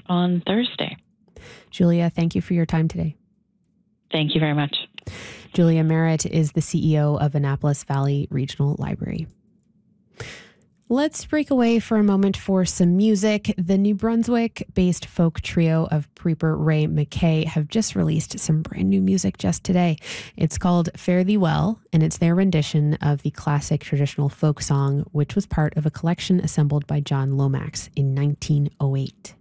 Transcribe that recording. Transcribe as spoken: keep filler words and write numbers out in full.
on Thursday. Julia, thank you for your time today. Thank you very much. Julia Merritt is the C E O of Annapolis Valley Regional Library. Let's break away for a moment for some music. The New Brunswick-based folk trio of Preeper Ray McKay have just released some brand new music just today. It's called Fare Thee Well, and it's their rendition of the classic traditional folk song, which was part of a collection assembled by John Lomax in nineteen oh eight.